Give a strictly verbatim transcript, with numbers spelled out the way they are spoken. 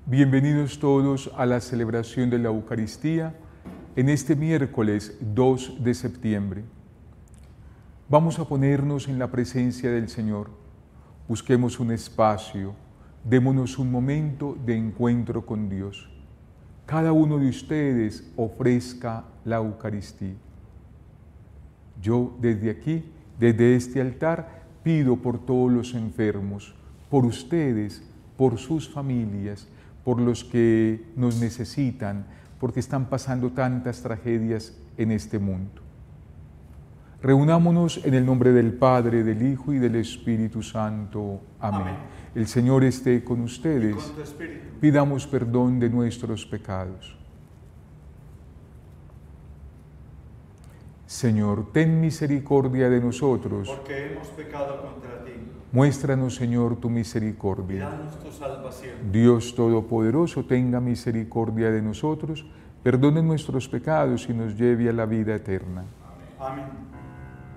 Bienvenidos todos a la celebración de la Eucaristía en este miércoles dos de septiembre. Vamos a ponernos en la presencia del Señor. Busquemos un espacio, démonos un momento de encuentro con Dios. Cada uno de ustedes ofrezca la Eucaristía. Yo desde aquí, desde este altar, pido por todos los enfermos, por ustedes, por sus familias, por los que nos necesitan, porque están pasando tantas tragedias en este mundo. Reunámonos en el nombre del Padre, del Hijo y del Espíritu Santo. Amén. Amén. El Señor esté con ustedes. Y con tu espíritu. Pidamos perdón de nuestros pecados. Señor, ten misericordia de nosotros. Porque hemos pecado contra ti. Muéstranos, Señor, tu misericordia. Y danos tu salvación. Dios Todopoderoso, tenga misericordia de nosotros, perdone nuestros pecados y nos lleve a la vida eterna. Amén.